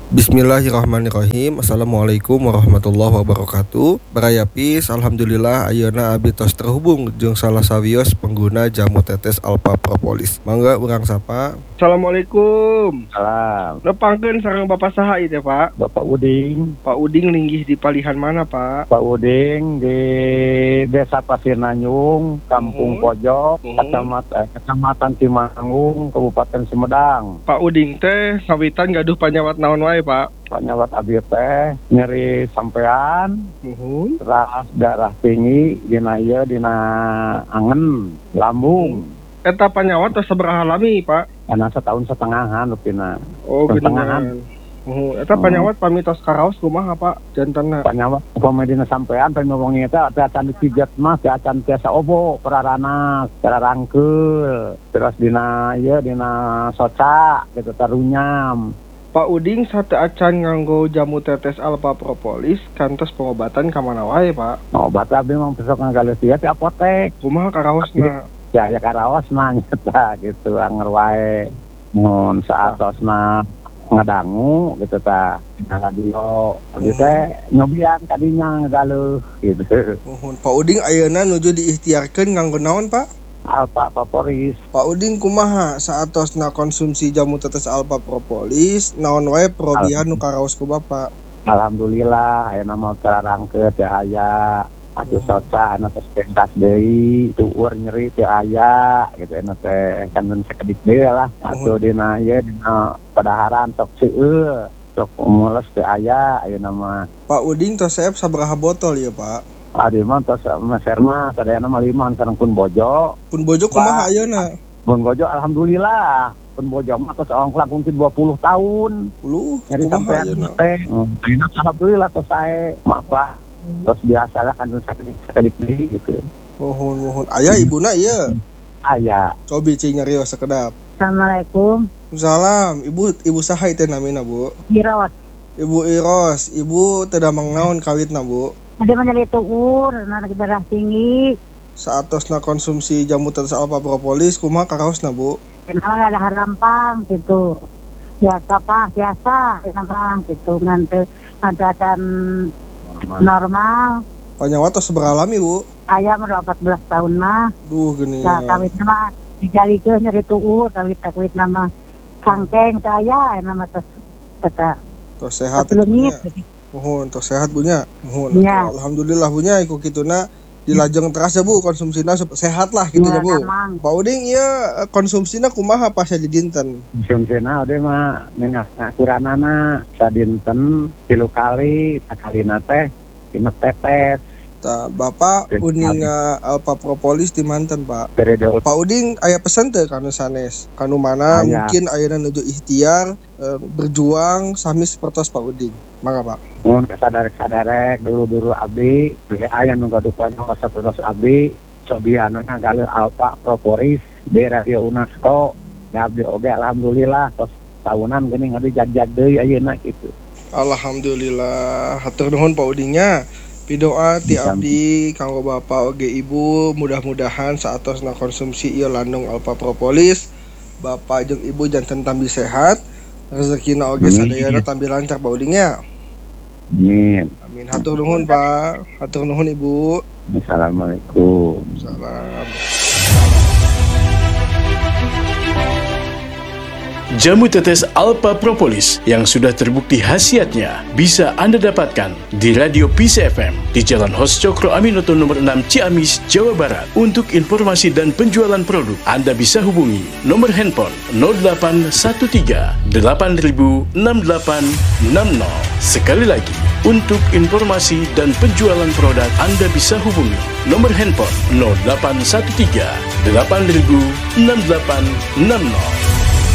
Bismillahirrahmanirrahim. Assalamualaikum warahmatullahi wabarakatuh. Barayapis, alhamdulillah ayeuna abdi tos terhubung jeung salah sawios pengguna jamu tetes Alpha Propolis. Mangga urang sapa. Assalamualaikum. Salam. Nepangkeun sareng Bapak saha ieu teh, Pak? Bapak Uding. Pak Uding linggih di palihan mana, Pak? Pak Uding di Desa Pasir Nanyung, Kampung Pojok, Kecamatan Timanggung, Kabupaten Sumedang. Pak Uding teh ngawitan gaduh panyawat naon wae, Pak? Panyawat abdi teh nyeri sampean, terus darah tinggi dina angen, lambung. Eta panyawat tos sabaraha lami, Pak? Karena setahun setengahan rupina. Oh, setengahan. Eta panyawat pamitos karaos kumaha, Pak? Jantanna. Panyawat upama dina sampean pamongnya eta acan dipijat mah teh acan tiasa obo perarana, cara rangkeul. Terus dina soca gitu tarunyam. Pak Uding sate acan nganggo jamu tetes Alpha Propolis kantos pengobatan ka mana wae, Pak? Obat abdi mah besok ngagaleus ieu ti apotek. Kumaha karaosna? Ya karaos mah nyata gitu anger wae. Mun saatosna ngadangu gitu tah dina radio abdi teh nyobian kadinya ngagaleus gitu. Pak Uding ayeuna nuju diikhtiarkeun nganggo naon, Pak? Alpha Propolis. Pak Uding kumaha saatosna konsumsi jamu tetes Alpha Propolis naon wae perobihan nu karaos ku Bapak? Alhamdulillah ayeuna mah terarangkeun teh aya atuh soca anu tos pentas deui tueur nyeri teh aya gitu anu teh kan sakedik deui lah atuh dina padaharan sok seueur sok mules teh aya ayeuna mah. Pak Uding tos saep sabaraha botol ya, Pak? Adi mah tos meser mah sadayana mah 5 sareng pun bojo. Pun bojo kumaha ayeuna? Pun bojo alhamdulillah. Pun bojo mah tos ongklak mungkin 20 tahun. Nyari sampai teh. Ayeuna alhamdulillah tos sae mah Pak. Terus biasalah kan sakedik gitu. Mohon. Aya ibuna ieu? Aya. Cobi cing nyarios sakedap. Assalamualaikum. Salam. Ibu saha teh namina, Bu? Iros. Ibu Iros. Ibu teu damang naon kawitna, Bu? Ada menyali tuur, anak darah tinggi. Saatosna konsumsi jamu tetes Alpha Propolis kumaha karaosna, Bu? Kenal ada harampang gitu. Biasa harampang gitu. Nanti ada normal. Panyawat tos sabaraha lami, Bu? Ayam udah 14 tahun mah. Duh geuning. Nah, kawitna mah dijalikeun nyeri tuur, kawit nama sangkeng saya nama tos kata. Tos sehat. Mohon tos sehat bunya. Mohon. Ya. Alhamdulillah bunya iku kituna dilajeng teras ya, Bu, konsumsina sehat lah gitu ya, Bu. Pak Uding ieu konsumsina kumaha pas jadi dinten? Konsumsina ode mah minyak kuranana sadinten 3 kali, sakalina teh 5 tetes. Tah, Bapak Uding Alpha Propolis di manten, Pak. Periode. Pak Uding aya pesen teh kanu sanes? Kanu mana mungkin ayeuna nuju ikhtiar berjuang sami sapertos Pak Uding. Mangga, Pak. Mun sadarek dulu abdi aya nu gadupan sapertos abdi sobiana ngagaleus Alpha Propolis di Radio UNESCO. Abdi oge alhamdulillah tos tahunan geuning abdi jag-jag deui ayeuna kitu. Alhamdulillah. Hatur nuhun Pak Udingnya. Pidoa ti abdi kanggo Bapak oge Ibu, mudah-mudahan saatosna konsumsi ieu landung Alpha Propolis Bapak jeung Ibu janten tambi sehat, rezekina oge sadayana tambi lancar Pak Udingnya. Amin. Hatur nuhun Pak, hatur nuhun Ibu. Assalamualaikum. Salam. Jamu tetes Alpha Propolis yang sudah terbukti khasiatnya bisa Anda dapatkan di Radio Peace FM di Jalan Hos Cokro Aminoto nomor 6 Ciamis, Jawa Barat. Untuk informasi dan penjualan produk, Anda bisa hubungi nomor handphone 0813 8000 6860. Sekali lagi, untuk informasi dan penjualan produk, Anda bisa hubungi nomor handphone 0813 8000 6860.